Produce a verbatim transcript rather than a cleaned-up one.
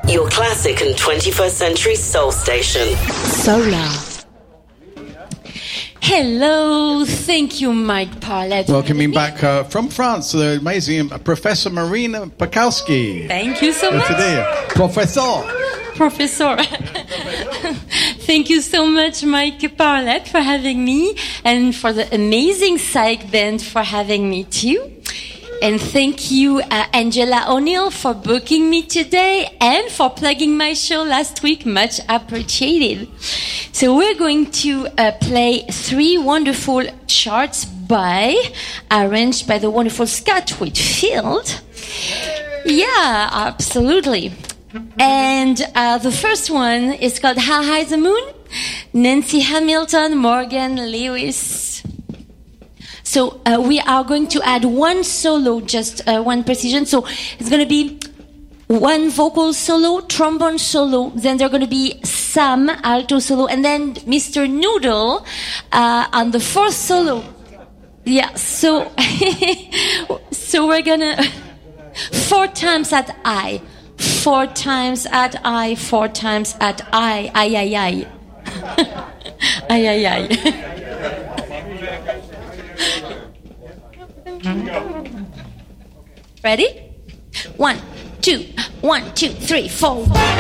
Your classic and twenty-first century soul station. Solar. Hello, thank you, Mike Parlett. Welcoming back uh, from France, the amazing Professor Marina Pakowski. Thank you so much. Today, Professor. Professor. Thank you so much, Mike Parlett, for having me, and for the amazing Psych Band for having me too. And thank you, uh, Angela O'Neill, for booking me today and for plugging my show last week. Much appreciated. So we're going to uh, play three wonderful charts by, arranged by the wonderful Scott Whitfield. Yeah, absolutely. And uh, the first one is called How High the Moon? Nancy Hamilton, Morgan Lewis. So uh, we are going to add one solo, just uh, one precision. So it's going to be one vocal solo, trombone solo, then there's going to be some alto solo, and then Mister Noodle uh, on the fourth solo. Yeah, so so we're going to four times at I, four times at I, four times at I, ay, ay, ay. Ay, ay, ay. Ready? One, two, one, two, three, four.